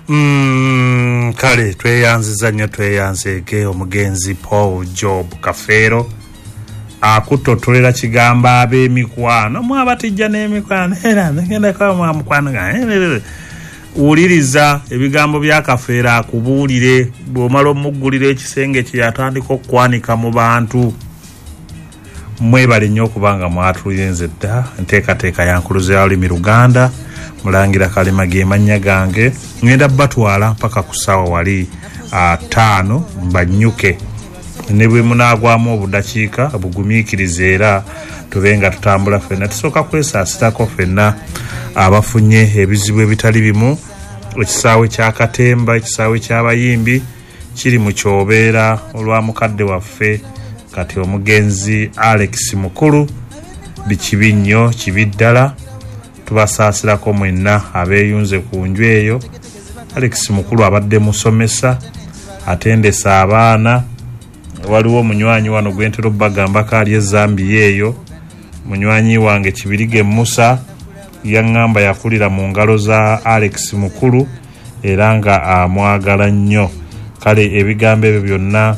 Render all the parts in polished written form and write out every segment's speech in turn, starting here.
Kale tweyanziza nnyo tweyanzeege omugenzi Paul Job Kafeero akutotolera kigamba ab'emikwano mwabatijja n'emikwano era ngenda kwa mwamukwano uliriza ebigambo bya Kafeero akubuulire bw'omala omuggulira ekisenge kye yatandika okwanika mu bantu. Mwebale nnyo okubanga mwatuyenze dda nteekateeka yankuluze ya Olulimi Luganda Mulangira Kalema ge mannya gange ngenda batwala mpaka ku ssaawa wali 5 mbanyuke ne bwe munaagwamu obudakiika bugumiikirize era tubenga tutambula ffenna tusooka kwesaasirako ffenna abafunye ebizibu ebitali bimu. Ekisaawe kya Katemba ekisaawe ky'abayimbi kiri mu kyobeera olwa mukadde waffe kati omugenzi Alex Mukulu bikibi nnyo kibi ddala tubasaasirako mwenna abeeyunze ku nju eyo. Alex Mukulu abadde musomesa atendesa abaana. Waliwo munywanyi wano gwentero bagamba kali eZambia eyo munywanyi wange Kibirige Musa yaŋŋamba yakulira mu ngalo za Alex Mukulu era nga amwagala nnyo. Kale ebigambo ebyo byonna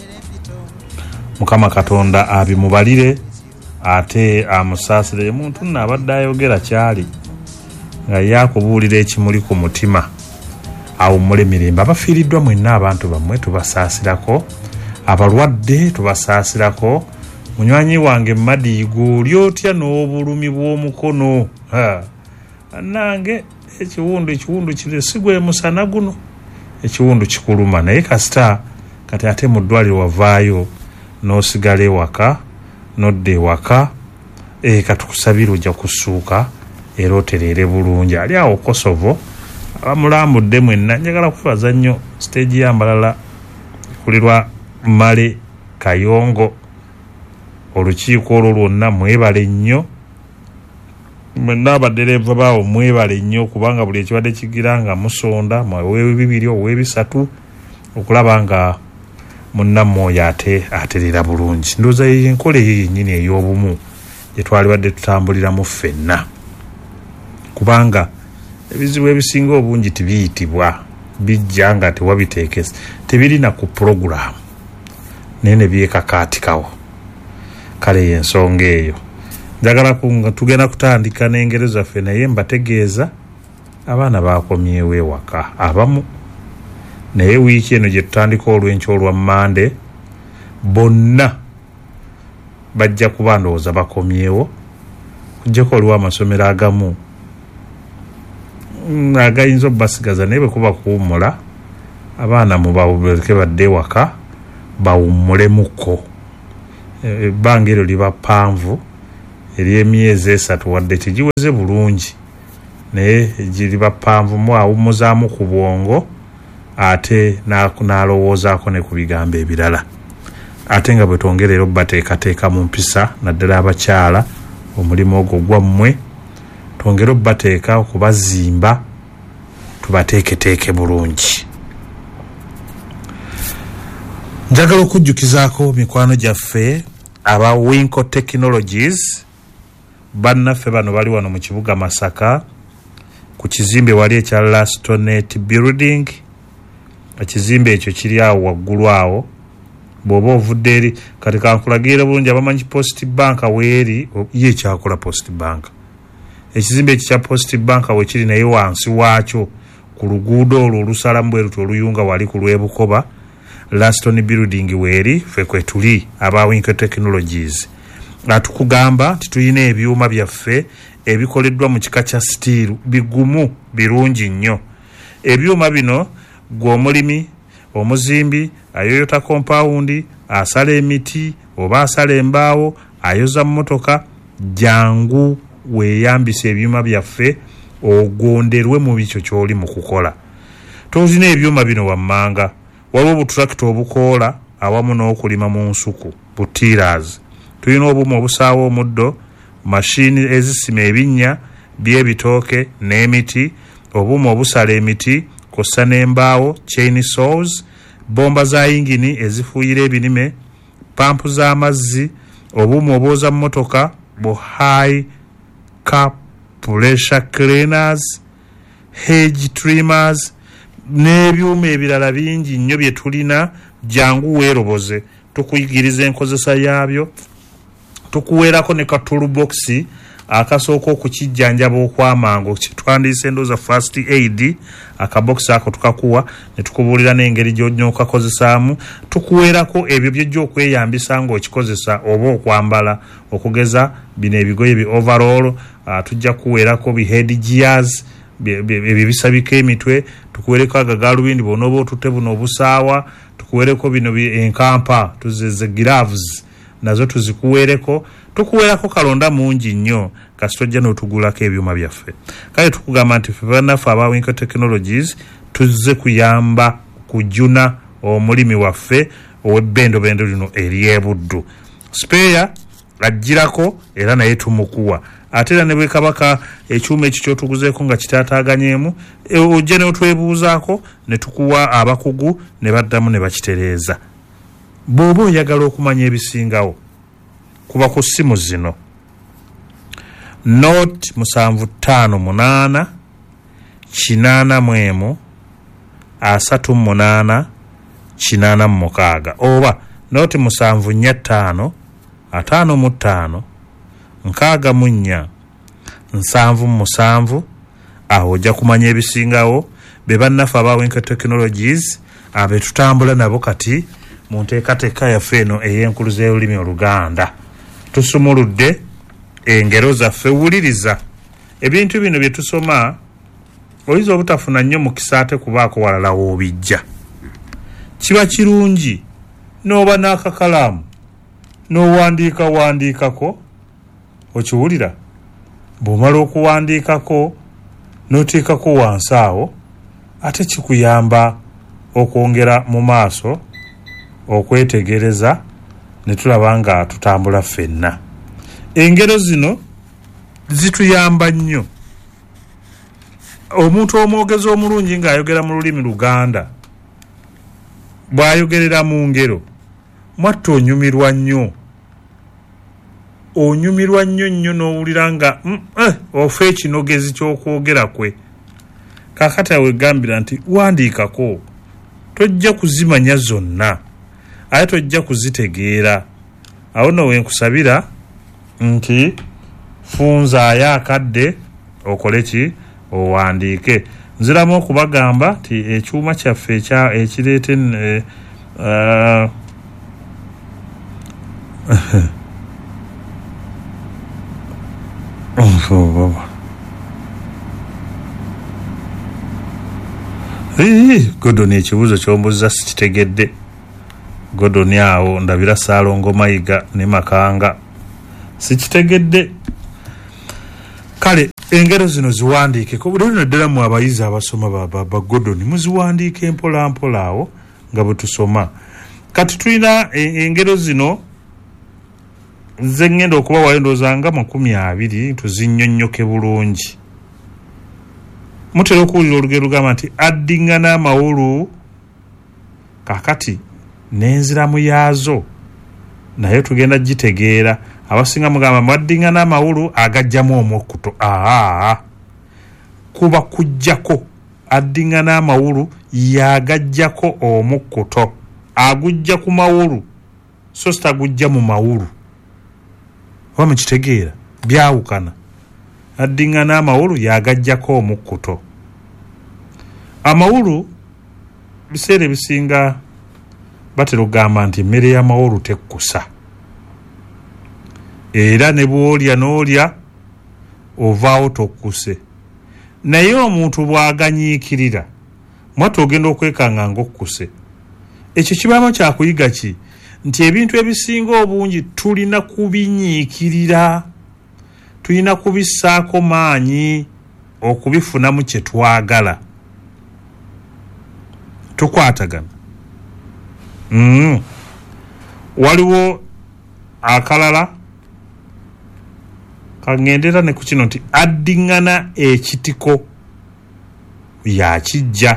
Mukama Katonda abimubalire ate amusaasire. Muntu nno abadde ayogera kyali nga yakubuulira ekimuli ku mutima awummule mirembe. Abafiiriddwa mwenna abantu bammwe tubasaasirako, abalwadde tubasaasirako. Munywanyi wange Madiigo oli otya n'obulumi bw'omukono nange ekiwundu kiri sigwe musana guno ekiwundu kikuluma naye kasita kati ate mu ddwaliro wavaayo n'osigala ewaka nodda ewaka katukusabira ojja kusuuka era otereere bulungi. Ali awo Kosovo abamulambudde mwenna njagala kwebaza nnyo stage y'ambalala kulirwa Male Kayongo olukiiko olwo lwonna mwebale nnyo mwenna abadereva baawo mwebale nnyo kubanga buli ekibadde kigira nga musonda ow'ebibiri ow'ebisatu okulaba nga munnamwoyo aterera bulungi. Ndowooza enkola eyo yennyini ey'obumu gye twalibadde tutambuliramu ffenna kubanga ebizibu ebisinga obungi tibiyitibwa bijja nga tewabiteekesa tebirina ku puroguramu naye ne byekakaatikawo. Kale y'ensonga eyo njagala nga tugenda kutandika n'engero zaffe naye mbategeeza abaana baakomyewo ewaka abamu naye wiiki eno gye tutandika olw'enkya olwa Mande bonna bajja kuba ndowooza bakomyewo kujjako oliwo amasomero agamu agayinza obbasigaza naye bwe kuba kuwummula abaana mubaleke badde ewaka bawummulemuko. Ebbanga eryo liba ppanvu ery'emyezi 3 wadde tegiweze bulungi naye giriba ppanvu mwawummuzaamu ku bwongo ate n'alowoozaako ne ku bigambo ebirala ate nga bwe twongerera obbateekateeka mu mpisa naddala abakyala omulimu ogwo gwammwe twongere obbateeka okubazimba tubateeketeeke bulungi. Njagala okujjukizaako mikwano gyaffe aba Winco Technologies bannaffe bano bali wano mu kibuga Masaka ku kizimbe wali ekya Lastonet Building. Ekizimbe ekyo kiri awo waggulu awo bw'oba ovudde eri kati kankulagirira bulungi abamanyi Post Bank weeri ye ekyakola Post Bank. Ekizimbe ekyo kya Post Bank we kiri naye wansi waakyo ku luguudo olwo olusalamu bwe luti oluyunga wali ku lw'Ebukoba Laston Building weeri ffe kwe tuli aba Winco Technologies. Atukugamba tituyina ebyuma byaffe ebikoleddwa mu kika kya steel bigumu birungi nnyo. Ebyuma bino gw'omulimi omuzimbi ayoyota compound asala emiti oba asala embaawo ayoza mmotoka jangu weeyambisa ebyuma byaffe ogonderwe mu bikyo ky'oli mu kukola. Tozina ebyuma bino wammanga waliwo obutulakita obukoola awamu n'okulima mu nsuku butiras. Tulina obumu obusaawa omuddo mashini ezisima ebinnya by'ebitooke n'emiti obumu obusala emiti kossa n'embaawo chainsaws bomba za yingini ezifuuyira ebirime pampu z'amazzi obumu obwoza mmotoka bu high cap pressure cleaners hedge trimmers n'ebyuma ebirala bingi nnyo bye tulina, jangu weeroboze tukuyigiriza enkozesa yaabyo. Tukuweerako ne ka toolbox akasooka okukijjanjaba okwamangu kitwandiise endooza first aid. Akabokisi ako tukakuwa ne tukubuulira n'engeri gy'olina okakozesaamu. Tukuweerako ebyo by'ojja okweyambisa ng'okikozesa oba okwambala, okugeza bino ebigoye bi overall. Tujja kuweerako bi head gears ebyo bisabika emitwe. Tukuweereko agagaalubindi bw'onooba otutte buno obusaawa. Tukuweereko bino enkampa tuzeze gloves nazo tuzikuweereko. Tukuweerako kalonda mungi nnyo kasi tojja n'otugulako ebyuma byaffe. Kale tukugamba nti ffe bannaffe aba Winkle Technologies tuzze kuyamba kujuna omulimi waffe ow'ebbendobendo lino ery'ebuddu. Spare ajjirako era naye tumukuwa. Ate era ne bwe kabaka ekyuma ekyo ky'otuguzeeko nga kitaataaganyeemu, ojja n'otwebuuzaako ne tukuwa abakugu ne baddamu ne bakitereeza. Bw'oba oyagala okumanya ebisingawo kuba ku ssimu zino Note 758 8 38 86 oba Note 745 55 64 77. Aho ojja kumanya ebisingawo. Be bannaffe aba Winkle Technologies abe tutambula nabo kati mu nteekateeka yaffe eno ey'enkuluze y'olulimi Oluganda. Tusumuludde engero zaffe. Wuliriza ebintu bino bye tusoma oyinza obutafuna nnyo mukisa ate kubaako walala w'obijja. Kiba kirungi n'oba n'akakalaamu n'owandiikako okiwulira. Bw'omala okuwandiikako n'oteekako wansi awo ate kikuyamba okwongera mu maaso okwetegereza ne tulaba nga tutambula ffenna. Engero zino zituyamba nnyo. Omuntu omwogezi omulungi ng'ayogera mu lulimi Luganda bw'ayogerera mu ngero mwatta onyumirwa nnyo. Onyumirwa nnyo n'owulira nga ofa ekinogezi ky'okwogera kwe. Kaakati awe gambira nti wandiikako. Tojja kuzimanya zonna ate tojja kuzitegeera. Awo nno wenkusabira nti funzaayo akadde okole ki owandiike. Nziramu okubagamba nti ekyuma kyaffe ekireete Godoni ekibuuzo ky'ombuuza sikitegedde. Godoni awo ndabira Saalongo Mayiga ne Makanga sikitegedde. Kale engero zino ziwandiikeko. Buli naddala mu abayizi abasoma ba Godoni muziwandiike mpola mpola awo nga bwe tusoma. Kati tulina engero zino ze ngenda okubawayo ndowooza nga 20 tuzinnyonnyoke bulungi. Mutera okuwulira olugero lugamba nti addingana amawulu. Kaakati n'enziramu yaazo naye tugenda gitegeera. Abasinga mugamba mwaddingana amawulu agajjamu omukkuto. Kuba kujjako. Addingana amawulu yagajjako omukkuto. Agujja ku mawulu so sitagujja mu mawulu. Oba mukitegeera byawukana. Addingana amawulu yagajjako omukkuto. Amawulu biseera ebisinga batera okugamba nti emmere y'amawulu tekkusa. Era ne bw'olya n'olya ovaawo tokkuse. Naye omuntu bw'aganyiikirira mwate ogenda okwekanga ng'okkuse. Ekyo kibaamu kyakuyiga ki? Nti ebintu ebisinga obungi tulina kubinyiikirira. Tulina kubissaako maanyi okubifunamu kye twagala. Tukwatagana. Waliwo akalala kangendera ne ku kino nti addingana ekitiko yakijja.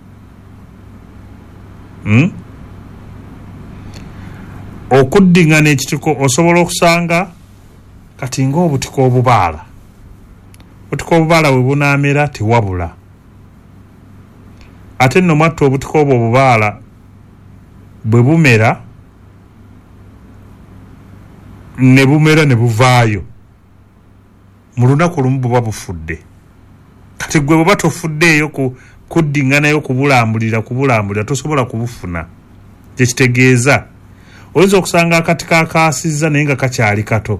Okuddingana ekitiko osobola okusanga kati ng'obutiko obubaala. Obutiko obubaala bwe bunaamera tewabula. ate nno mwatta obutiko obwo obubaala bwe bumera ne bumera ne buvaayo mu lunaku lumu buba bufudde. Kati gwe bw'oba tofuddeeyo kuddinganayo kubulambulira tosobola kubufuna. Kyekitegeeza oyinza okusanga akati kakaasizza naye nga kakyali kato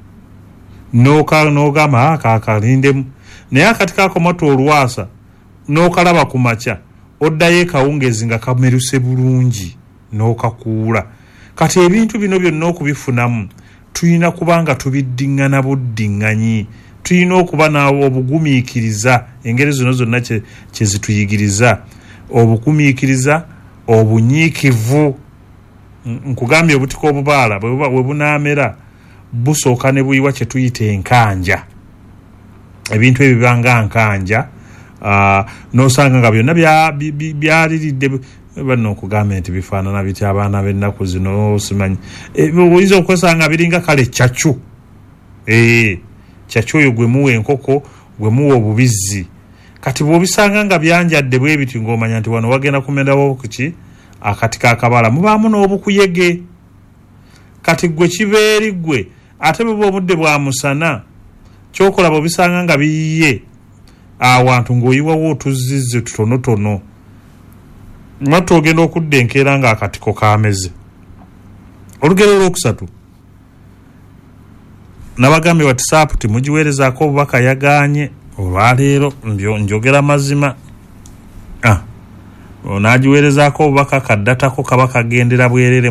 n'ogamba kakalindemu, naye akati kakomata olwasa n'okalaba ku makya oddayo ekawungezi nga kameruse bulungi n'okakuula. Kati ebintu bino byonna okubifunamu tulina kuba nga tubiddiŋŋana buddiŋŋanyi, tulina okuba naawo obugumiikiriza. Engeri zino zonna kye zituyigiriza, obugumiikiriza, obunyiikivu. Nkugambye obutiko obubaala bwe bunaamera busooka ne buyiwa kye tuyita enkanja. Ebintu ebyo bibanga nkanja, n'osanga nga byonna byaliridde banno okugamba nti bifaanana bitya abaana b'ennaku zino simanyi. Oyinza okwesanga biringa kale cyacu. Cyacu oyo gwe muwa enkoko, gwe muwa obubizzi. Kati bw'obisanga nga byanjadde bwe biti ng'omanya nti wano wagenda kumendawo kuki akati kakabala mubaamu n'obukuyege. Kati gwe kibeeri gwe ate bwe obudde bwa musana kyokola bw'obisanga nga biyiye awantu ng'oyiwawo otuzizze tutonotono, mwatta ogenda okudda enkeera nga akatiko kameze. Olugero olwokusatu, nabagambye WhatsApp timugiweerezaako obubaka yagaanye olwaleero, njogera mazima. Onaagiweerezaako obubaka kaddatako kaba kagendera bwerere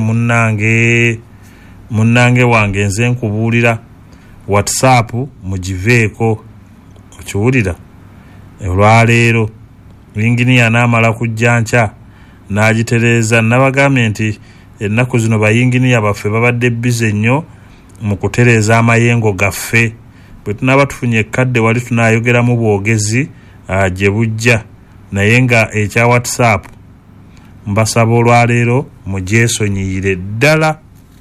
munnange wange nze nkubuulira. WhatsApp mugiveeko, okiwulira? Olwaleero yinginiya n'amala kujja nkya n'agitereeza. Nabagambye nti ennaku zino bayinginiya baffe babadde bize nnyo mu kutereeza amayengo gaffe. Bwe tunaaba tufunye ekkadde wali tunaayogeramu bwogezi gye bujja, naye nga ekya WhatsApp mbasaba olwaleero mugyesonyiire ddala.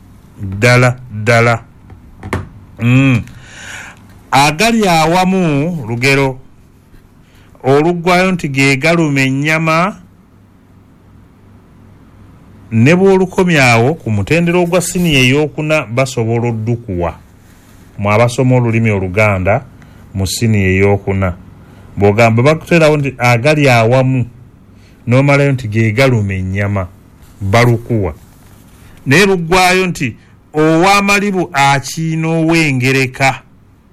Agali awamu lugero oluggwayo nti geegaluma ennyama, ne bw'olukomyawo ku mutendera ogwa siniya ey'okuna basobola oddukuwa mu abasoma olulimi Oluganda mu siniya ey'okuna. Bw'ogamba bakuterawo nti agali awamu n'omalayo nti geegaluma ennyama balukuwa, naye luggwayo nti ow'amalibu akiina ow'engereka.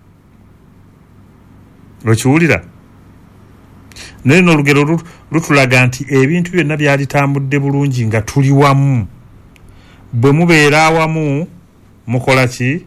Okiwulira? Naye n'olugero lutulaga nti ebintu byonna byalitambudde bulungi nga tuli wamu. Bwe mubeera awamu mukola ki?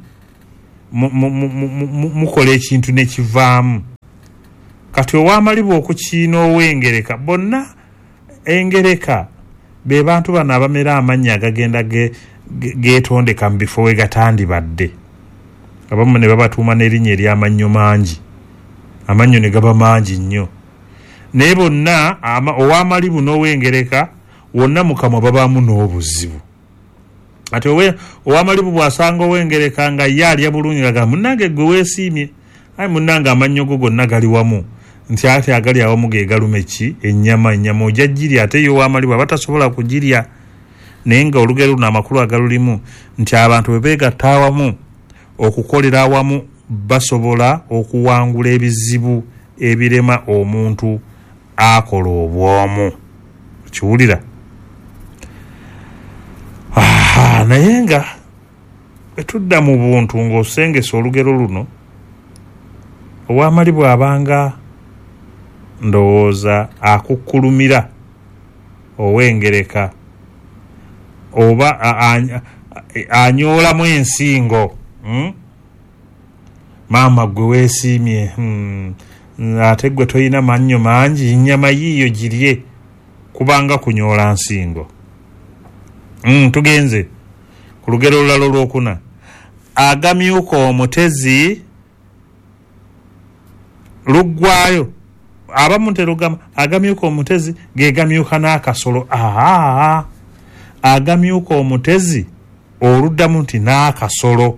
Mukola ekintu ne kivaamu. Kati ow'amalibu okukiina ow'engereka, bonna engereka be bantu bano abamera amannya agagenda geetondeka mu bifo we gatandibadde. Abamu ne babatuuma n'erinnya ery'amannyo mangi, amannyo ne gaba mangi nnyo. Naye bonna ow'amalibu n'ow'engereka wonna mukamwa babaamu n'obuzibu. Ati ow'amalibu bw'asanga ow'engereka nga ye alya bulungi nga munnange gwe weesiimye, ayi munnange amannyo go gonna gali wamu, nti ate agali awamu ge galuma ki? Ennyama ojja girya, ate ye ow'amalibu aba tasobola kugirya. Naye nga olugero luno amakulu agalulimu nti abantu bwe beegatta awamu okukolera awamu basobola okuwangula ebizibu ebirema omuntu akola obwomu. Kiwulira? Naye nga etudda mu buntu ng'osengesa olugero luno, ow'amalibu abanga ndowooza akukkulumira ow'engereka oba anyoolamu ensingo. Maama gwe weesiimye, ate gwe toyina mannyo mangi, nnyama yiiyo girye, kubanga kunyoola nsingo. Tugenze ku lugero olulala olwokuna, agamyuka omutezi luggwayo. Abamu nterugamba agamyuka omutezi gegamyuka n'akasolo. Agamyuka omutezi oluddamu nti n'akasolo.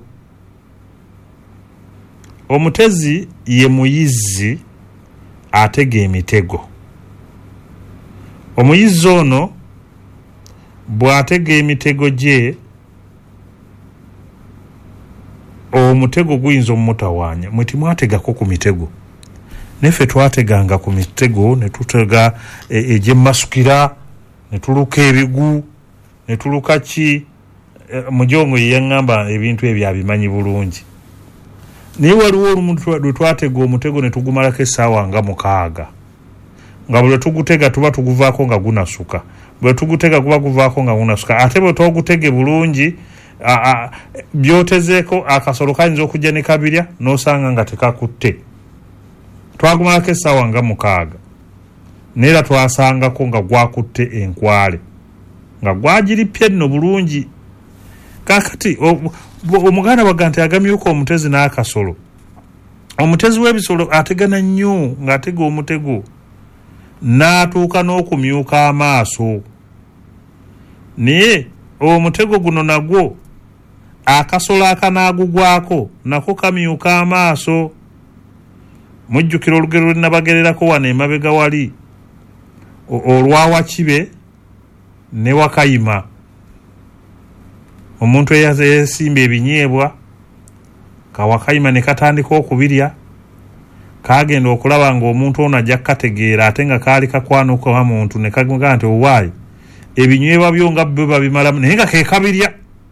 Omutezi ye muyizzi atega emitego. omuyizzi ono bw'atega emitego gye omutego guyinza omutawaanya. Mwe timwategako ku mitego, neffe twateganga ku mitego ne tutega egy'emmasukira ne tuluka ebigu ne tuluka ki. Mujongo yeyaŋŋamba ebintu ebyo abimanyi bulungi. Naye waliwo olumu lwe twatega omutego ne tugumalako essaawa nga 6 nga bwe tugutega tuba tuguvaako nga gunasuka, bwe tugutega kuba guvaako nga gunasuka. Ate bwe togutege bulungi byotezeeko akasolo kayinza okujja ne kabirya n'osanga nga tekakutte. Twagumalako essaawa nga 6 neera twasangako nga gwakutte enkwale nga gwagirippye nno bulungi. Kakati omuganda waga nti agamyuka omutezi n'akasolo. Omutezi w'ebisolo ategana nnyo ng'atega omutego n'atuuka n'okumyuka amaaso. Naye omutego guno nagwo akasolo akanaagugwako nako kamyuka amaaso. Mujjukira olugero lwe nabagererako wano emabega wali olwa Wakibe ne Wakayima. Omuntu eyasimba ebinyeebwa Kawakayima ne katandika okubirya, kagenda okulaba ng'omuntu ono ajja kukategeera ate nga kaali kakwano kwa muntu ne kaga nti owaayi ebinyeebwa byo nga bwe babimalamu naye nga ke kabirya.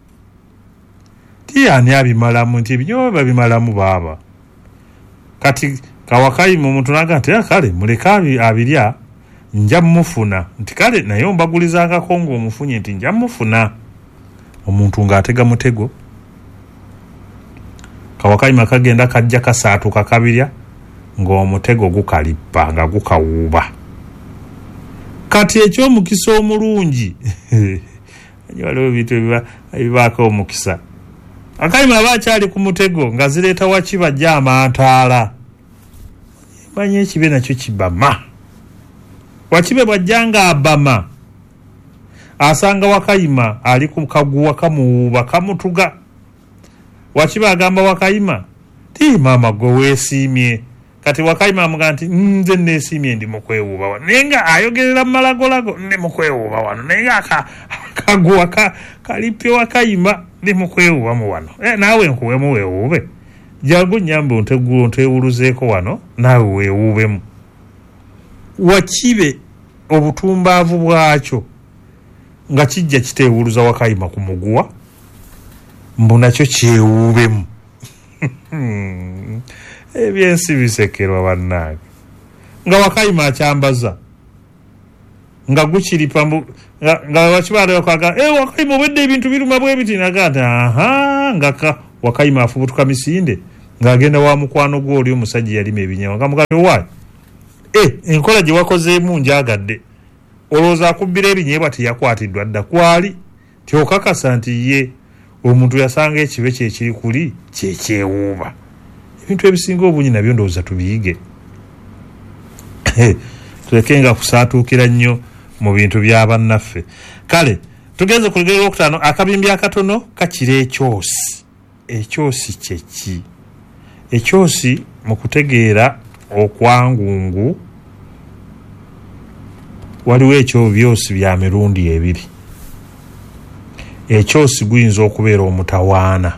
Ani abimalamu nti ebinyeebwa babimalamu baaba. Kati Kawakayima omuntu naga nti kale muleka abirya nja mufuna nti kale naye ombagulizangako ng'omufunye nti nja mufuna. Omuntu ng'atega mutego, Kawakayima kagenda kajja kasaatuka kabirya ng'omutego gukalippa nga gukawuuba. Kati eky'omukisa omulungi waliwo ebintu ebibaako omukisa. Akayima aba akyali ku mutego nga zireeta Wakibe ajja amantaala. Manyi ekibe nakyo kibama. Wakibe bw'ajja ng'abama asanga Wakayima ali ku kaguwa kamuwuuba kamutuga. Wakibe agamba Wakayima ti maama gwe weesiimye. Kati Wakayima amuga nti nze neesiimye ndi mu kwewuuba wano. Naye nga ayogerera mu malagolago ndi mu kwewuuba wano. Naye nga kaguwa kalippye Wakayima ndi mu kwewuuba mu wano. Naawe nkuwemu weewuube. Jangu nnyambe ontewuluzeeko wano naawe weewuubemu. Wakibe obutumbaavu bwakyo nga kijja kiteewuluza Wakayima ku muguwa mbu nakyo kyewuubemu. Ebyensi bisekerwa bannange. Nga Wakayima akyambaza nga gukiripa nga Wakibe akaga Wakayima obwedde ebintu biruma bwe biti naga nti nga Wakayima afubutuka misinde ng'agenda wa mukwano gwe oli omusajja yalima ebinyeebwa nga mugate waayi enkola gye wakozeemu njagadde. Olowooza akubbira ebinyeebwa teyakwatiddwa dda kwali tyokakasa nti ye omuntu yasanga ekibe kyekiri kuli kyekyewuuba. Ebintu ebisinga obungi nabyo ndowooza tubiyige. Tulekenga kusaatuukira nnyo mu bintu bya bannaffe. Kale tugenze ku lugero lwokutaano. Akabimbi akatono kakira ekyosi. Ekyosi kyeki? Ekyosi mu kutegeera okwangungu waliwo ekyobyosi bya mirundi ebiri. Ekyosi guyinza okubeera omutawaana.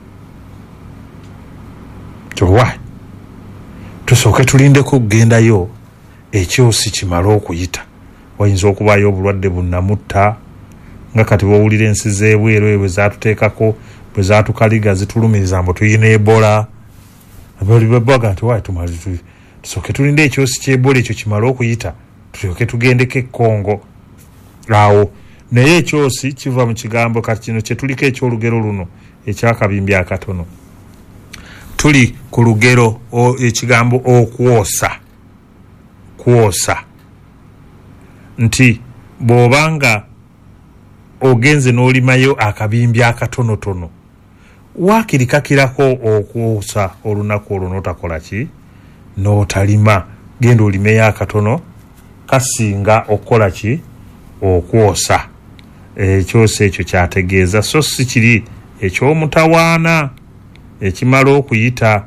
Towa tusooke tulindeko okugendayo ekyosi kimala okuyita. Wayinza okubaayo obulwadde bunnamutta nga kati bwowulira ensi z'ebweru bwe zaatuteekako bwe zaatukaliga zitulumiriza mbu tuyina Ebola. Baga nti waayi tusooke tulinde ekyosi ky'Ebola ekyo kimala okuyita tulyoke tugendeko e Congo awo. Naye ekyosi kiva mu kigambo kati kino kye tuliko ekyolugero luno ekyakabimbi akatono. Tuli ku lugero ekigambo okwosa. Kwosa nti bw'obanga ogenze n'olimayo akabimbi akatonotono waakirikakirako okwosa olunaku olwo n'otakola ki n'otalima. Genda olimeyo akatono kasinga okukola ki okwosa. Ekyosi ekyo kyategeeza so si kiri eky'omutawaana ekimala okuyita.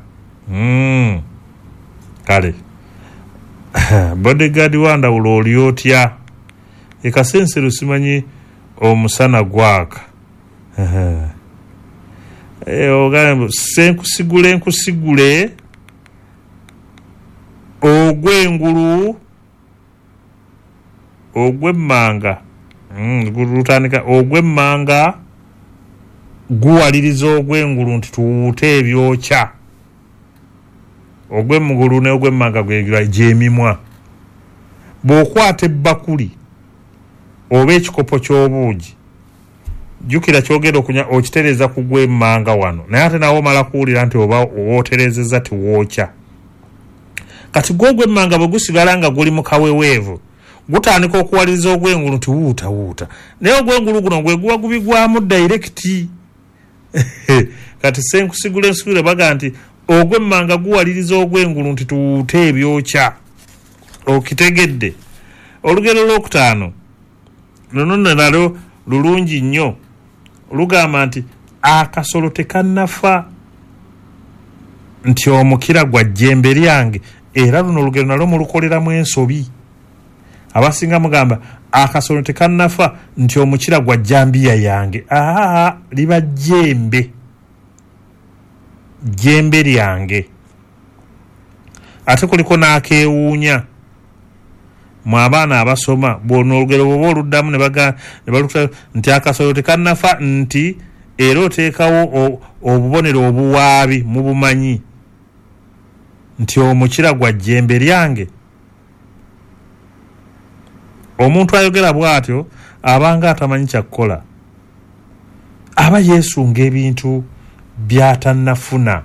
Kale bodyguard wandawulo oli otya Ekasensero simanyi omusana gwaka. Ogambo nkusigule ogw'engulu ogw'emmanga lutandika ogw'emmanga guwaliriza ogw'engulu nti tuwuute ebyokya. Ogw'emmugulu ne ogw'emmanga gy'emimwa. Bw'okwata ebbakuli oba ekikopo ky'obuugi jjukira kyogera okunya okitereeza ku gw'emmanga wano, naye ate nawo omala kuwulira nti oba wooterezeza tiwookya. Kati gw'ogw'emmanga bwe gusigala nga guli mu kaweweevu gutandika okuwaliriza ogw'engulu nti wuuta. Naye ogw'engulu guno gwe guba gubigwamu dayirekiti. Kati nkusigule baga nti ogw'emmanga guwaliriza ogw'engulu nti tuwuute ebyokya. Okitegedde. Olugero lwokutaano luno nalwo lulungi nnyo. Lugamba nti akasolo tekannafa nti omukira gwa jjembe lyange. Era luno olugero nalwo mulukoleramu ensobi. Abasinga mugamba akasolo tekannafa nti omukira gwa jambiya yange. Liba jjembe lyange. Ate kuliko n'akeewuunya. Mu abaana abasoma bw'ono olugero bw'oba oluddamu ne baluta nti akasolo tekannafa nti era oteekawo obubonero obuwaabi mu bumanyi nti omukira gwa jjembe lyange. Omuntu ayogera bw'atyo abanga atamanyi kyakukola, aba yeesunga ebintu by'atannafuna.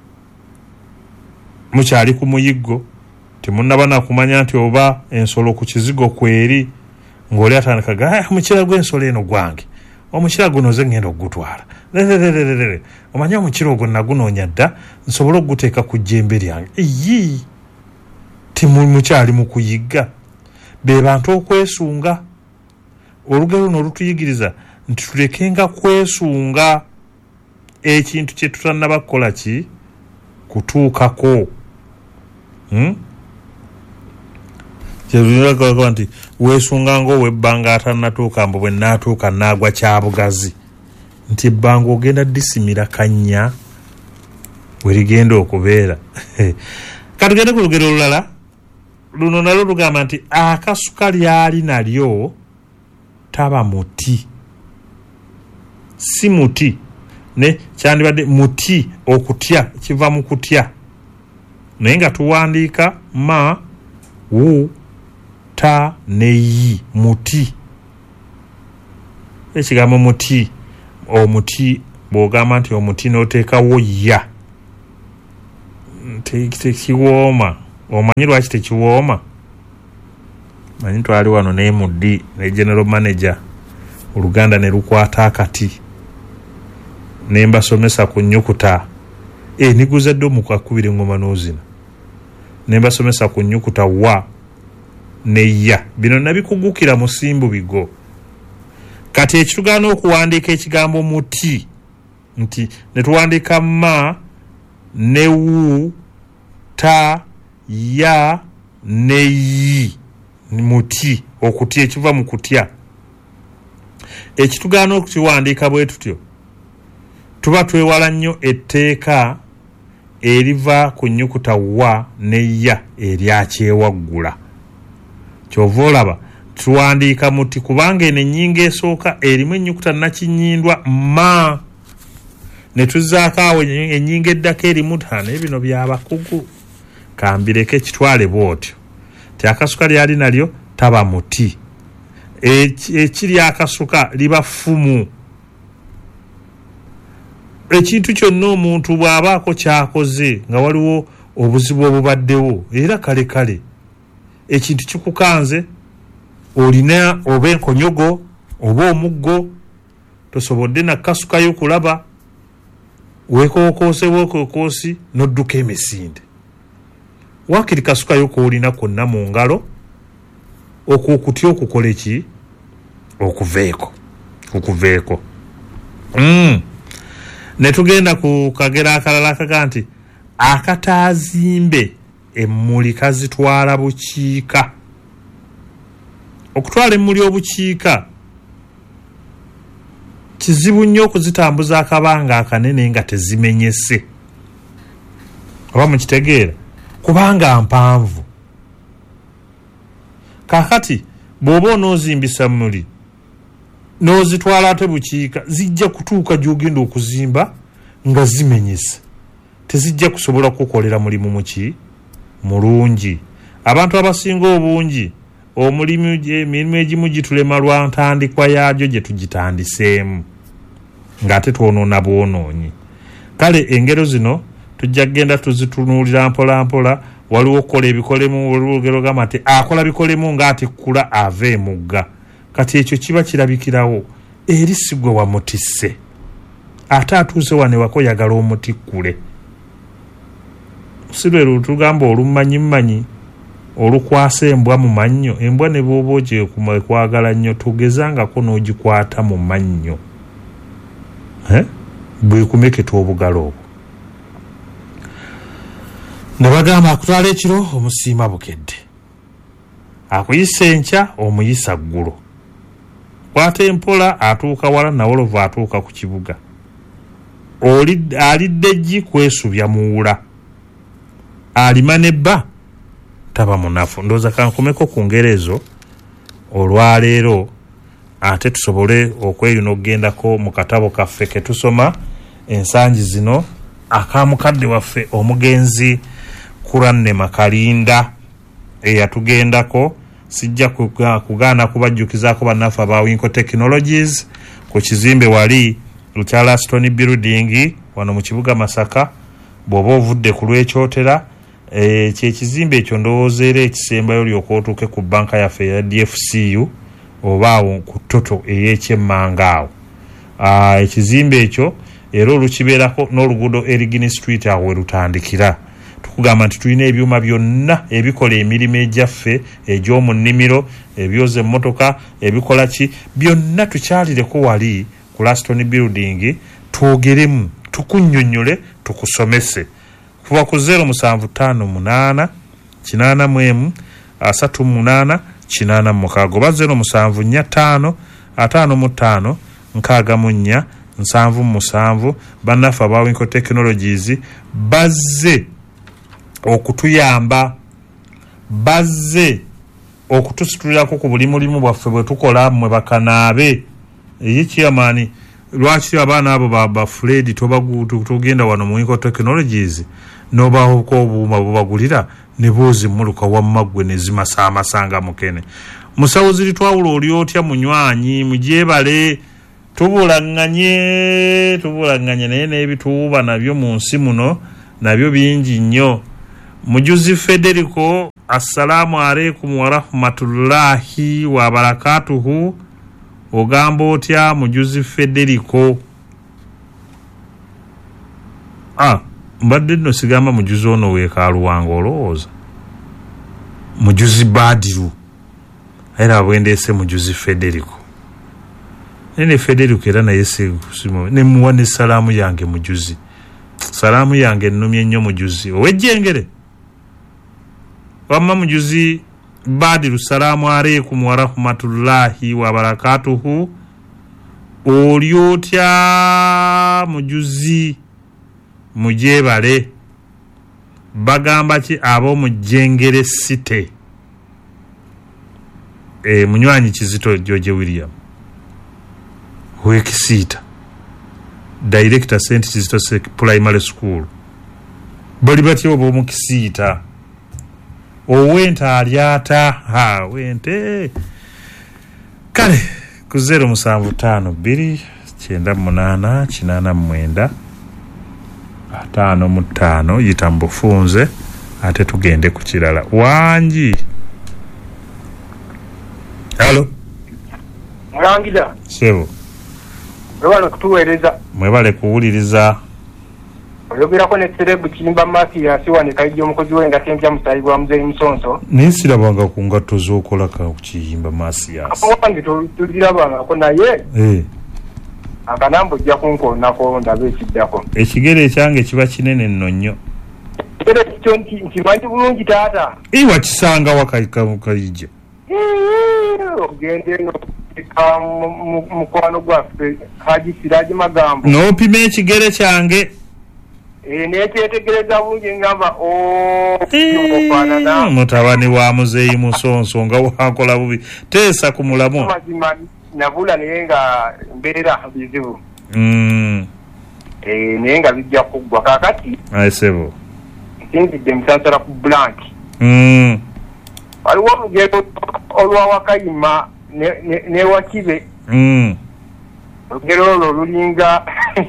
Mukyali ku muyiggo temunnaba nakumanya nti oba ensolo ku kizigo kweri ng'oli atandikaga omukira gw'ensolo eno gwange, omukira guno ze ngenda okugutwala, omanye omukira ogwo nagunoonya dda nsobole okuguteeka ku jjembe lyange. Mukyali mu kuyigga. Be bantu okwesunga. Olugero luno lutuyigiriza nti tulekenga kwesunga ekintu kye tutannaba kukola kutuukako. Kyeruliraga nti weesunga ng'ow'ebbanga atannatuuka mbu bwe naatuuka naagwa kyabugazi. Nti ebbanga ogenda disimira kannya we ligenda okubeera. Katugende ku lugero olulala. Luno nalwo lugamba nti akasuka lyali nalyo taba muti. Si muti. Ne kyandibadde muti okutya, kiva mu kutya. Naye nga tuwandiika ma, wu, ta ne yi. Muti. Ekigambo muti. Omuti bw'ogamba nti omuti n'oteekawo ya. Tekiwooma. Omanyi lwaki tekiwooma? Manyi twali wano ne muddi ne general manager Oluganda ne lukwata akati ne mbasomesa ku nnyukuta niguza ddo mu kakubiri ngoma n'ozina ne mbasomesa ku nnyukuta wa ne ya. Bino nabikugukira mu simbu bigo. Kati ekitugaana okuwandiika ekigambo muti nti ne tuwandiika ma ne wu ta ya ne yi. Muti okutya ekiva mu kutya. Ekitugaana okukiwandiika bwe tutyo tuba twewala nnyo etteeka eriva ku nnyukuta wa ne ya eryakyewaggula. Kyova olaba tuwandiika muti kubanga eno ennyingo esooka erimu ennyukuta nakinyindwa ma ne tuzzaako awo ennyingo eddako erimu naye bino byabakugu. Kambireko ekitwale bw'otyo ti akasuka lyali nalyo taba muti. Ekiri akasuka liba ffumu. Ekintu kyonna omuntu bw'abaako kyakoze nga waliwo obuzibu obubaddewo era kale ekintu kikukanze, olina oba enkonyogo oba omuggo, tosobodde nakasukayo kulaba, weekookoose n'odduka emisinde. Waakiri kasukayo koolina konna mu ngalo okutya okukola ki? Okuveeko. Ne tugenda ku kagera akalala akaga nti akataazimbe emmuli kazitwala bukiika. okutwala emmuli obukiika kizibu nnyo okuzitambuza akabanga akanene nga tezimenyese oba mukitegeera kubanga mpanvu. Kakati bw'oba onoozimbisa mmuli n'ozitwala ate bukiika zijja kutuuka gy'ogenda okuzimba nga zimenyese, tezijja kusobola kukolera mulimu muki mulungi. Abantu abasinga obungi emirimu egimu gitulema lwa ntandikwa yaagyo gye tugitandiseemu ng'ate twonoona bwonoonyi. Kale engero zino tujja kgenda tuzitunuulira mpola mpola. Waliwo okukola ebikolemu, waliwo olugero gamba nti akola bikolemu ng'atikkula ava emugga. Kati ekyo kiba kirabikirawo eri si gwe wamutisse, ate atuuse wane wako yagala omutikkule. Si lwe lutugamba olummanyi olukwasa embwa mu mannyo. Embwa ne bw'oba ogyekumakwagala nnyo tugezangako n'ogikwata mu mannyo bwekumeketa obugalo obwo. Ne bagamba akutwala ekiro omusiima bukedde, akuyisa enkya omuyisa ggulo. Kwata empola atuuka wala nawolovu atuuka ku kibuga. Alidde eggi kwesubya muwula, alima nebba taba munafu. Ndowooza kankomeko ku ngero ezo olwaleero ate tusobole okweyuna okugendako mu katabo kaffe ke tusoma ensangi zino akamukadde waffe omugenzi Kuranne Makalinda eyatugendako. Sijja kugaana kubajjukizaako bannaffe aba Winco Technologies ku kizimbe wali Lukyala Stone Building wano mu kibuga Masaka. Bw'oba ovudde ku lw'ekyotera kyekizimbe ekyo ndowooza era ekisembayo lyokka otuuke ku banka yaffe ya DFCU oba awo ku Toto ey'ekyemmanga awo. Ekizimbe ekyo era olukibeerako n'oluguudo Erigini Street awo we lutandikira. Tukugamba nti tulina ebyuma byonna ebikola emirimu egyaffe egy'omu nnimiro, ebyoza emmotoka, ebikola ki, byonna tukyalireko wali ku Laston Building. Twogeremu, tukunnyonnyole, tukusomese. Kuva ku 0758 81 38 86 oba 0745 55 64 77. Bannaffe aba Winco Technologies bazze okutuyamba, bazze okutusitulirako ku buli mulimu bwaffe bwe tukola mmwe bakanaabe. Chairman, lwaki abaana abo ba Fred tugenda wano mu Winco Technologies n'obaho ko obuuma bubagulira ne boozi mmuluka wammaggwe ne zimasaamasanga mukene. Musawo ziri twawula oli otya munywanyi mugyebale tubulanganye naye n'ebituuba nabyo mu nsi muno nabyo bingi nnyo. Mujuzi Federico, assalamu alaikum wa rahmatullahi wa barakatuhu. Ogamba otya mujuzi Federico? Mbadde nno sigamba mujuzi ono weekaaluwanga olowooza. Mujuzi Badiru. Era bwendeese mujuzi Federico. Nene Federico era naye ne muwa ne salaamu yange mujuzi. Salaamu yange ennumye nnyo mujuzi. Owejjengere. Wamma mujuzi Badiru, salaamu alaikum wa rahmatullahi wa barakatuhu. Oli otya mujuzi mugyebale. Bagamba ki ab'omujjengere City? Munywanyi Kizito George William Wekisiita, Director St. Kizito Primary School. Bali batyo bomu Kisiita. Owenta alyata wente. Kale ku 0752 98 89 55 yita mbufunze ate tugende ku kirala. Wangi. Hello. Mulangira. Sebo. Mwebale kutuweereza. Mwebale kuwuliriza. Oyogerako ne Serebu Kimba Mafia siwanika ijjo omukozi w'enga Kempya Musayi bwa Muzeyi Musonso. Nisirabanga ku ngatto z'okola ka kiyimba Mafia. Wange tulirabangako naye. Akanambo ojja kunkoonako ndabe ekiddako. Ekigere ekyange kiba kinene nno nnyo. Ekigere kyo nkimanyi bulungi taata. Wakisanga wakayika mukayijja. ogende no mukwano gwaffe Haji Siraji Magambo n'opima ekigere kyange nekyetegereza bungi ngamba mutabani wa muzeeyi Musonso nga wakola bubi teesa ku mulamu mazima nabula naye nga mbeera bizibu naye nga bijja kuggwa kakati aisebo sinzidde musansala ku blank waliwo olugero olwa Wakayima ne Wakibe olugero olwo lulinga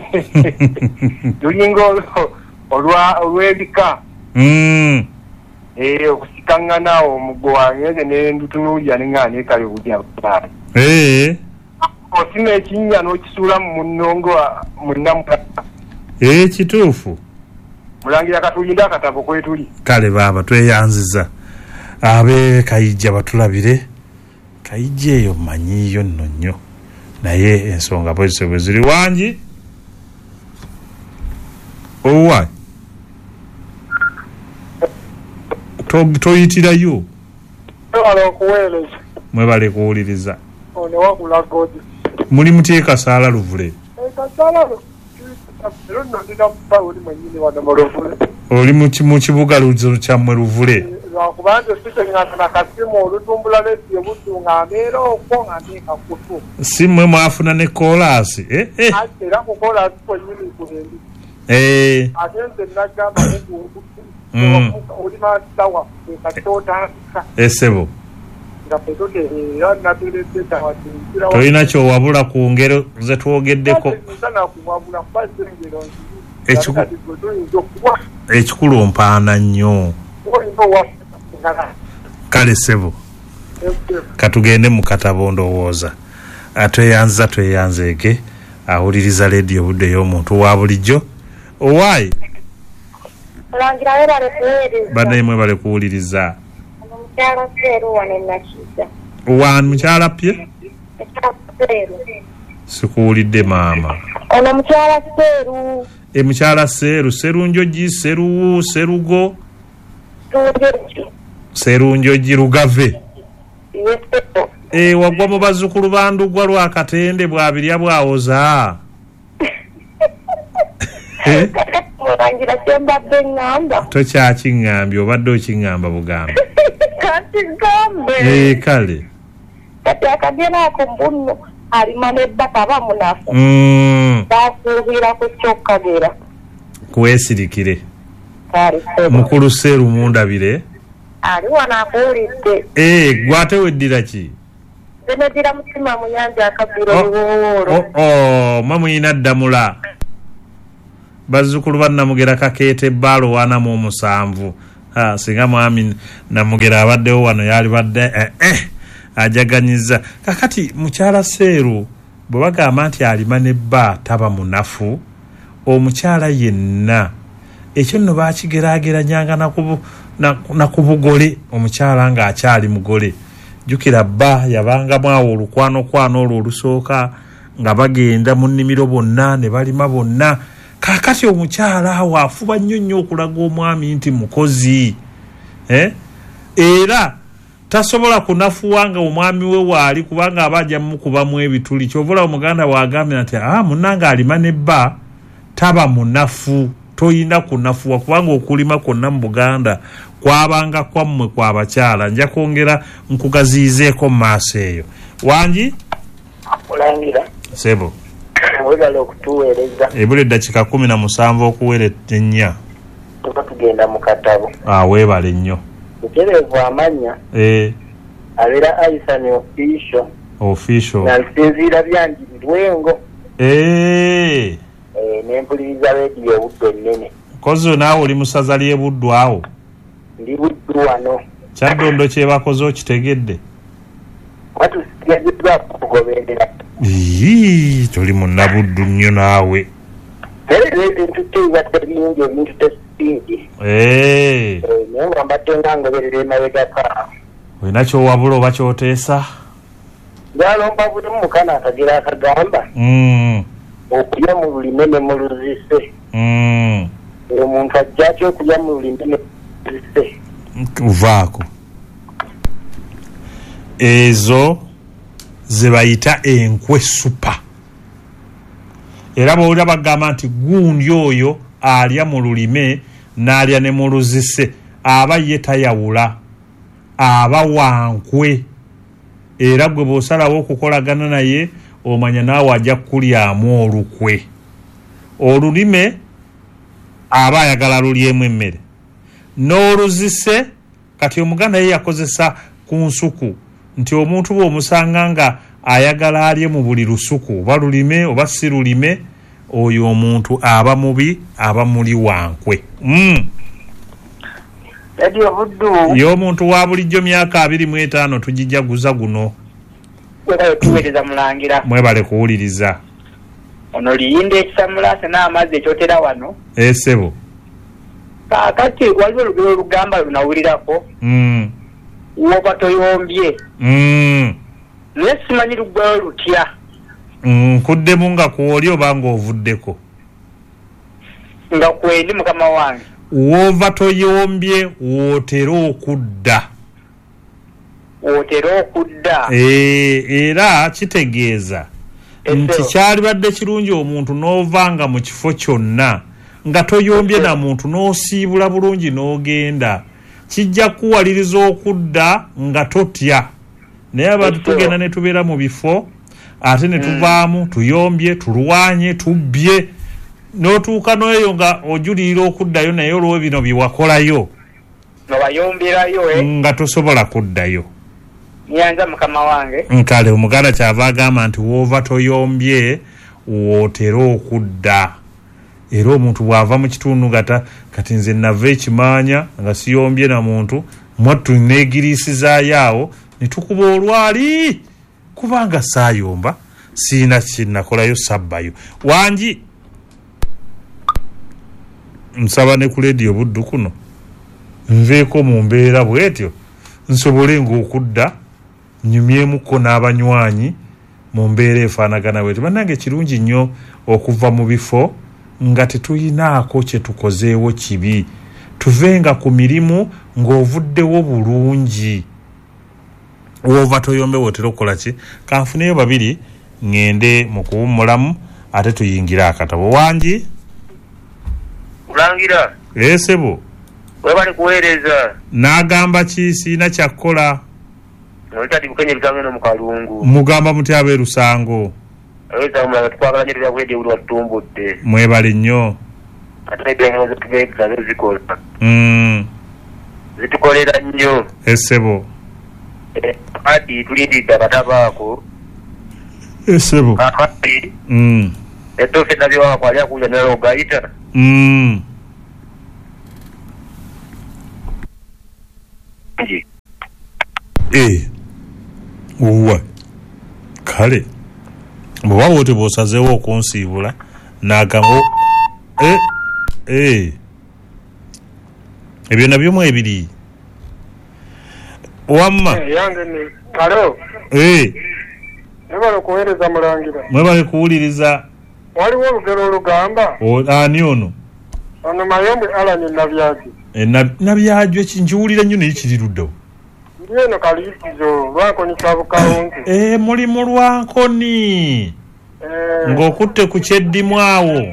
olw'ebika okusikangana omuggo wange ne ndutunuulya neŋŋaana ekale obulya osima ekinnya n'okisuula mu munnongo munnamulaka kituufu mulangira katuyinde akatabo kwetuli kale baaba tweyanziza abe Kayijja batulabire Kayijja eyo manyiyo nno nnyo naye ensonga bwe ziri wangi owa toyitirayo mwebale kuwuliriza muli mutye Kasaala Luvule oli mu kibuga kyammwe Luvule si mmwe mwafuna ne koolaasi esebo tolina kyowabula ku ngero ze twogeddeko ekikulu mpaana nnyo kale sebo katugende mu katabo ndowooza tweyanzeeke awuliriza leediyo budde y'omuntu wa bulijjo owaayi bannaimwe bale kuwuliriza wani mukyala pye sikuwulidde maama ono mukyala Seeru mukyala Serunjogi Seruwu Serugo Serunjogi Lugave wagwa mu bazzukulu bandugwa lwakatende bwabirya bwawoza mulangira kyembadde ŋŋamba tokyakiŋŋambye obadde okiŋŋamba bugambe kati gambe kale kati akagera ako mbunno alima nebbaka aba munafu basuubira ku kyokkagera kuweesirikire kale mukulu Seeru mundabire ali wano akuwulidde gwate weddira ki zeneddira mutima mu nyanja akabbiro luwowoolo mamuyina ddamula bazzukulu ba Namugera Kakeete ebbaalo 47 singa mwami Namugera abaddewo wano yali badde ajaganyiza kakati mukyala Seeru bwe bagamba nti alima nebba taba munafu omukyala yenna ekyo nno bakigeraageranyanga naku bugole omukyala ng'akyali mugole jjukira bba yabangamu awo olukwano olwo olusooka nga bagenda mu nnimiro bonna ne balima bonna kakati omukyala awo afuba nnyo okulaga omwami nti mukozi era tasobola kunafuwa nga omwami we waali kubanga abajja mukubamu ebituli kyovola omuganda waagambye nti munnanga alima nebba taba munafu toyina kunafuwa kubanga okulima kwonna mu Buganda kwabanga kwammwe kwa bakyala nja kwongera nkugaziizeeko mu maaso eyo wangi mulangira sebo wegala okutuweereza ebula eddakiika 17 okuwera ennya tuba tugenda mu katabo weebale nnyo mutereevu amanya abeera Aisani official nansinziira byanjiri Lwengo nempuliriza leediyo obudde ennene kozi naawe oli musaza ly'e Buddu awo ndi Buddu wano Kyaddondo kyebakoze okitegedde watusigazibwa kugoberera toli munnabuddu nnyo naawe ebintu tebibadde bingi ebintu tesipidi naye nga mbadde nga ngoberera emabegaka olina kyowabula oba kyoteesa galomba buli mukana akagira akagamba okulya mu lulime ne mu luzise omuntu ajja atya okulya mu lulime ne luzise uvaako ezo ze bayita enkwe supa. Era bw'olaba bagamba nti gundi oyo alya mu lulime n'alya ne mu luzise aba ye tayawula, aba wankwe. Era gwe bw'osalawo okukolagana naye omanya naawe ajja kukulyamu olukwe. Olulime aba ayagala lulyemu emmere, n'oluzise kati Omuganda ye yakozesa ku nsuku nti omuntu bw'omusanga nga ayagala alye mu buli lusuku oba lulime oba si lulime, oyo omuntu aba mubi, aba muli wankwe. Y'omuntu wa bulijjo myaka 25 tugijaguza guno. Tuweereza mulangira. Mwebale kuwuliriza. Ono liyinde ekisamulase n'amazzi ekyotera wano. Sebo. Kaakati waliwo olugero olugamba lunawulirako. Woba toyombye. Naye simanyi luggwayo lutya. Nkuddemu nga kwoli oba ng'ovuddeko? Nga kwendi mukama wange. Wova toyombye wootera okudda. Wootera okudda. Era kitegeeza nti kyalibadde kirungi omuntu n'ovanga mu kifo kyonna nga toyombye na muntu n'osiibula bulungi n'ogenda, kijja kuwaliriza okudda nga totya. Naye abantu tugenda ne tubeera mu bifo ate ne tuvaamu tuyombye, tulwanye, tubbye, n'otuuka n'eyo nga ojulirira okuddayo naye olwo bino byewakolayo nga tosobola kuddayo. Nyanza mukama wange. Nkale Omuganda kyava agamba nti woova toyombye wootera okudda. Era omuntu bw'ava mu kitundu kati nze nava ekimaanya nga siyombye na muntu, mwattu neegiriisizaayo awo ne tukuba olwali kubanga saayomba siina kinakolayo sabbayo. Wangi nsaba ne ku leediyo buddu kuno nveeko mu mbeera bwetyo nsobole ng'okudda nyumyemuko n'abanywanyi mu mbeera efaanagana bwetyo. Bannange kirungi nnyo okuva mu bifo nga tetuyinaako kye tukozeewo kibi, tuvenga ku mirimu ng'ovuddewo bulungi. Woova toyombe wootera okukola ki? Kanfuneyo babiri ngende mu kuwummulamu ate tuyingira akatabo. Wangi Mulangira. Sebo. Webale kuweereza. N'agamba ki? Siina kyakkola. Nolitati bukenye bitange no mukalungu. Mugamba muti abe Lusango. Aweza mwana tukwagala nyetu ya kwedi uli watumbudde. Mwebale nnyo. Ate ebyengezo tugeza zikola. Zitukolera nnyo. Sebo. Ati tulindidde abatabaako. Sebo. Ati. Etofe nabyo wako alya kuja nalo gaita. Uwa kale bw'oba wote bw'osazeewo okunsiibula n'agamba ebyo nabyo mu ebiri wamma yange ni alo nebale kuweereza mulangira. Mwebale kuwuliriza. Waliwo olugero olugamba ani ono Mayembe Alani Nabyajo. Nabyajo kinjiwulira nnyo naye kiri luddawo. Ndi eno Kaliisizo Lwankoni Kabukawunzi. Mulimu Lwankoni ng'okutte ku kyeddimu awo.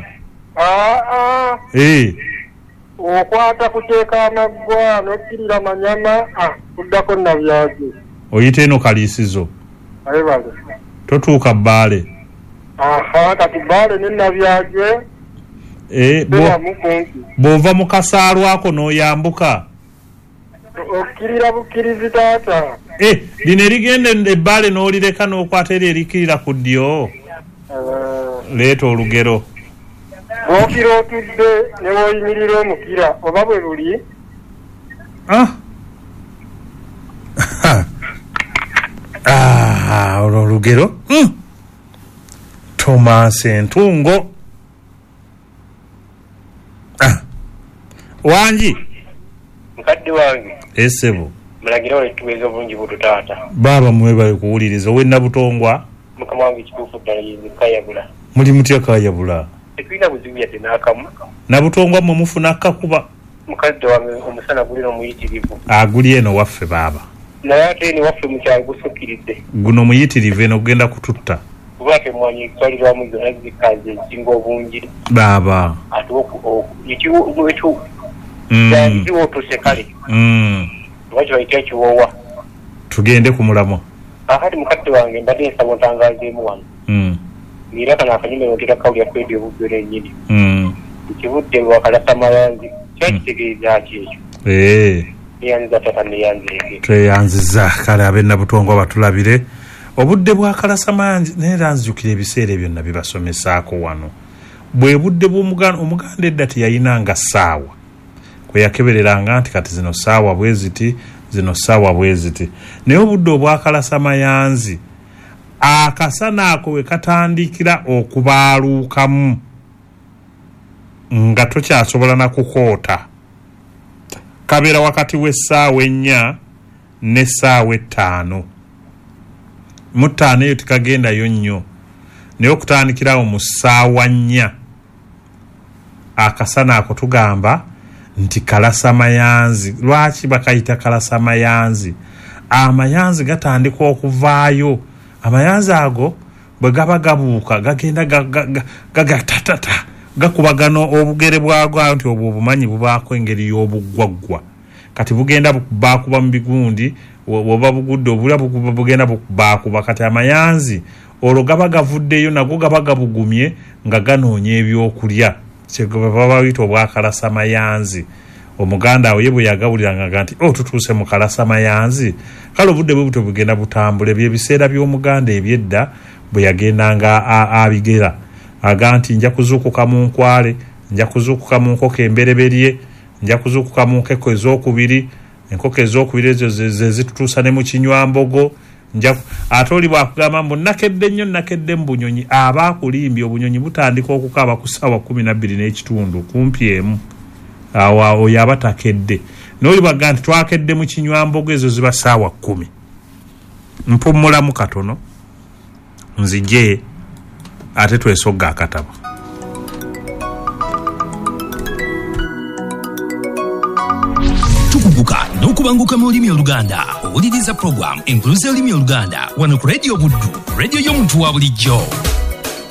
Okwata kuteeka amaggwa n'okkirira manyama kuddako Nabyajo. Oyita eno Kaliisizo. Ayebale. Totuuka Bbaale. Kati Bbaale ne Nabyajo. Bw'ova mu kasaalwako n'oyambuka. Okkirira bukkirizi taata. Lino erigenda Ebbaale n'olireka n'okwata eri erikirira ku ddyo. Leeta olugero. Bw'okira otudde ne w'oyimirira omukira oba bwe luli. Olwo olugero. Tomaasi entungo. Wangi mukadde wange. Sebo. Mulagira wetuweza obulungi bututaata. Baba mwebale kuwuliriza owenna Butongwa. Mukama wange kituufu ddala yezekayabula. Muli mutya kayabula? Tetulina buzibu yadde n'akamu. Na Butongwa mwe mufuna akakuba. Mukadde wange omusana gulina omuyitirivu. Guli eno waffe baba. Nayate ni wafu mchalo gusukiride. Guno muyitirive no kugenda kututta. Bwake mwanyi kwali wa muzo nazikaze kingo bunjiri. Baba. Atoko ikiwo echo. Ikiwo tusekali. Wacho waitecho wowa. Tugende kumulamo. Ahadi mukatti wange mbadde nsaba ntangaze mu wano. Mira kana akanyime yotera kauli ya kwedi obudde nyini. Ikibudde wakalasa mayanzi. Kyetegeeza kyekyo. Yanza tatane yanze. Tweyanziza kale abenna butongo batulabire. Obudde bwa kalasa mayanzi neranzukira ebiseere byonna bibasomesaako wano. Bwe budde omuganda eddati yayinanga ssaawa. Kwe yakebereranga nti kati zino ssaawa bweziti zino ssaawa bweziti. Naye obudde obwa kalasa mayanzi akasana ako we katandikira okubaaluukamu nga tokyasobola na kukoota. Kabeera wakati w'essaawa 4 n'essaawa 5. Mu 5 eyo tikagendayo nnyo. Naye okutandikirawo mu ssaawa 4 akasana ako tugamba nti kalasa mayanzi. Lwaki bakayita kalasa mayanzi? Amayanzi gatandika okuvaayo. Amayanzi ago bwe gaba gabuuka gagenda gagatatata gakubagano obugere bwagwa nti obwo obumanyi bubaako engeri y'obuggwaggwa. Kati bugenda baakuba mu bigundi oba bugudde obula bugenda baakuba. Kati amayanzi olwo gaba gavuddeyo nago gaba gabugumye nga ganoonya ebyokulya. Kyebaba bayita obwakalasa mayanzi. Omuganda awo ye bwe yagawuliranga nti tutuuse mu kalasa mayanzi. Kale obudde bwe buto bugenda butambule. Byebiseera by'omuganda ebyedda bwe yagendanga abigera. Aga nti nja kuzuukuka mu nkwale, nja kuzuukuka mu nkoko embereberye, nja kuzuukuka mu nkoko ez'okubiri, enkoko ez'okubiri ezo zitutuusa ne mu kinywambogo. Ate oli bwakugamba mbu nakedde nnyo nakedde mu bunyonyi, aba akulimbye obunyonyi butandika okukaaba ku ssaawa 12:30 kumpi emu. Awo oyo aba takedde. N'oli baga nti twakedde mu kinywambogo ezo ziba ssaawa 10. Mpummulamu katono nzije ate twesogga akatabo. Tukubuka n'okubanguka mu lulimi Oluganda. Owuliriza program Impulisa olulimi Oluganda wano ku Radio Buddu, radio y'omuntu wa bulijjo.